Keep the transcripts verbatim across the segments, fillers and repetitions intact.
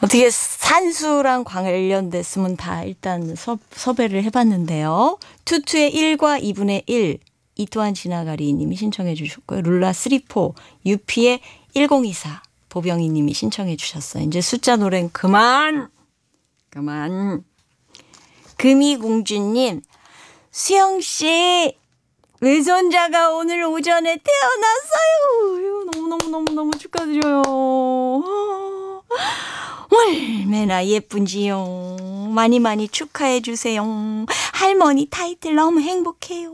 어떻게 산수랑 관련됐으면 다 일단 섭, 섭외를 해봤는데요. 투투의 일과 이분의 일, 이 또한 지나가리 님이 신청해 주셨고요. 룰라 쓰리포, 유피의 일공이사, 보병이 님이 신청해 주셨어요. 이제 숫자 노래는 그만! 그만! 금이공주님, 수영씨, 외손자가 오늘 오전에 태어났어요. 너무너무너무너무 축하드려요. 얼마나 예쁜지요. 많이 많이 축하해 주세요. 할머니 타이틀 너무 행복해요.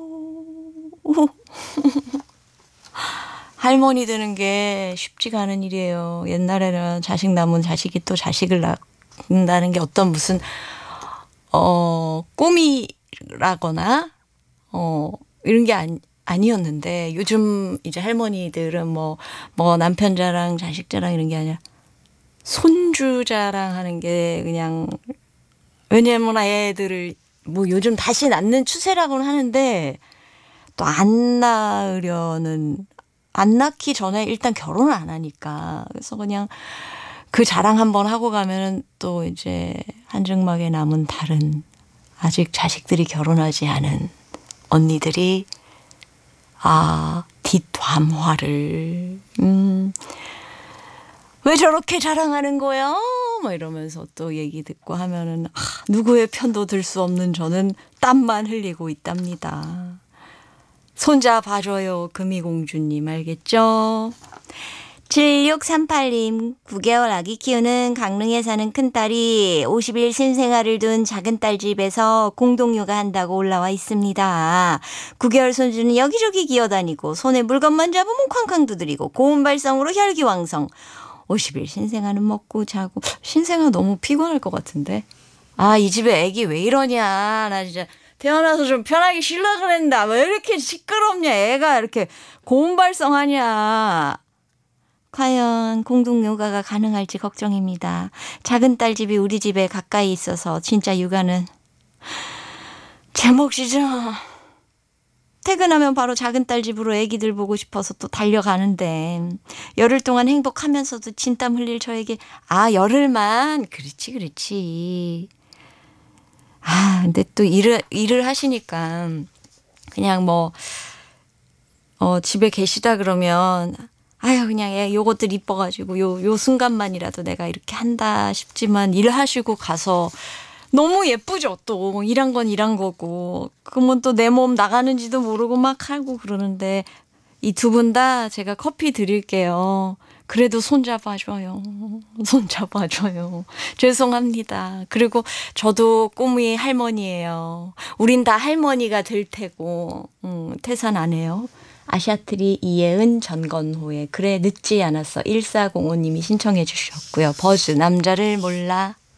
할머니 되는 게 쉽지가 않은 일이에요. 옛날에는 자식 낳으면 자식이 또 자식을 낳는다는 게 어떤 무슨 어 꿈이라거나 어 이런 게 아니, 아니었는데 요즘 이제 할머니들은 뭐, 뭐 남편 자랑, 자식 자랑 이런 게 아니라 손주 자랑하는 게 그냥 왜냐면 애들을 뭐 요즘 다시 낳는 추세라고는 하는데 또 안 낳으려는 안 낳기 전에 일단 결혼을 안 하니까 그래서 그냥 그 자랑 한번 하고 가면은 또 이제 한증막에 남은 다른 아직 자식들이 결혼하지 않은 언니들이 아 뒷담화를 음, 왜 저렇게 자랑하는 거야? 뭐 이러면서 또 얘기 듣고 하면은 아, 누구의 편도 들 수 없는 저는 땀만 흘리고 있답니다. 손자 봐줘요 금이공주님 알겠죠? 칠육삼팔 님 구 개월 아기 키우는 강릉에 사는 큰딸이 오십 일 신생아를 둔 작은 딸 집에서 공동육아한다고 올라와 있습니다. 구 개월 손주는 여기저기 기어다니고 손에 물건만 잡으면 쾅쾅 두드리고 고운 발성으로 혈기왕성. 오십 일 신생아는 먹고 자고 신생아 너무 피곤할 것 같은데. 아, 이 집에 애기 왜 이러냐. 나 진짜 태어나서 좀 편하게 쉬려고 그랬는데 왜 이렇게 시끄럽냐. 애가 이렇게 고운 발성하냐. 과연 공동육아가 가능할지 걱정입니다. 작은 딸 집이 우리 집에 가까이 있어서 진짜 육아는 제 몫이죠. 퇴근하면 바로 작은 딸 집으로 애기들 보고 싶어서 또 달려가는데 열흘 동안 행복하면서도 진땀 흘릴 저에게 아 열흘만 그렇지 그렇지. 아 근데 또 일을 일을 하시니까 그냥 뭐 어, 집에 계시다 그러면 아유 그냥 얘 요것들 이뻐가지고 요, 요 순간만이라도 내가 이렇게 한다 싶지만 일하시고 가서 너무 예쁘죠. 또 일한 건 일한 거고 그러면 또 내 몸 나가는지도 모르고 막 하고 그러는데 이 두 분 다 제가 커피 드릴게요. 그래도 손잡아줘요. 손잡아줘요. 죄송합니다. 그리고 저도 꼬무의 할머니예요. 우린 다 할머니가 될 테고 음, 태산 안 해요. 아시아트리 이예은 전건호의 그래 늦지 않았어 일사공오 님이 신청해 주셨고요. 버즈 남자를 몰라.